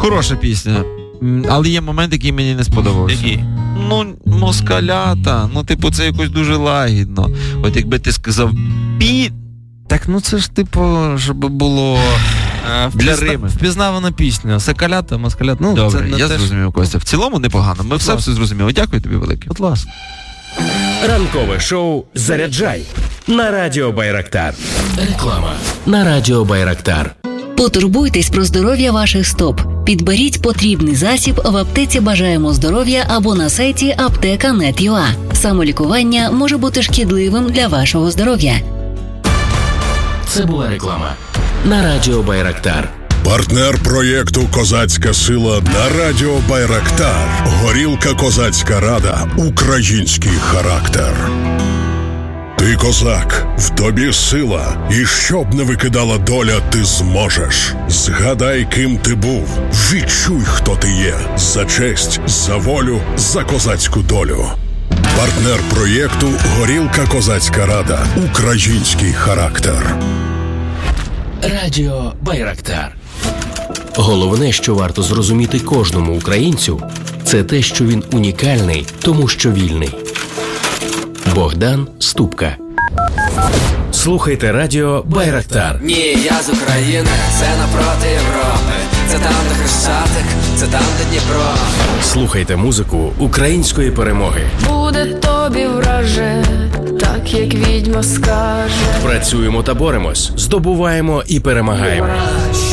Хороша пісня. Але є момент, який мені не сподобався. Який? Москалята. Це якось дуже лагідно. От якби ти сказав так, це ж щоб було для Рими. Впізнавана пісня. Соколята, москалята. Добре, я зрозумів, Костя. В цілому непогано. Ми все зрозуміли. Дякую тобі велике. Будь ласка. Ранкове шоу «Заряджай» на Радіо Байрактар. Реклама на Радіо Байрактар. Потурбуйтесь про здоров'я ваших стоп. Підберіть потрібний засіб в аптеці «Бажаємо здоров'я» або на сайті apteka.net.ua. Самолікування може бути шкідливим для вашого здоров'я. Це була реклама на Радіо Байрактар. Партнер проєкту «Козацька сила» на Радіо Байрактар. Горілка «Козацька рада». Український характер. Ти козак, в тобі сила, і щоб не викидала доля, ти зможеш. Згадай, ким ти був, відчуй, хто ти є. За честь, за волю, за козацьку долю. Партнер проєкту «Горілка «Козацька рада». Український характер. Радіо Байрактар. Головне, що варто зрозуміти кожному українцю, це те, що він унікальний, тому що вільний. Богдан Ступка. Слухайте Радіо Байрактар. Ні, я з України, це напроти Європи. Це там, де Хрещатик, це там, де Дніпро. Слухайте музику української перемоги. Буде тобі враже, так як відьма скаже. Працюємо та боремось, здобуваємо і перемагаємо.